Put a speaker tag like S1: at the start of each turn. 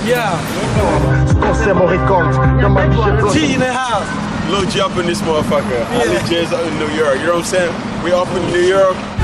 S1: Yeah. G in the house.
S2: Lil G up in this motherfucker. Ali J's up in New York. You know what I'm saying? We up in New York.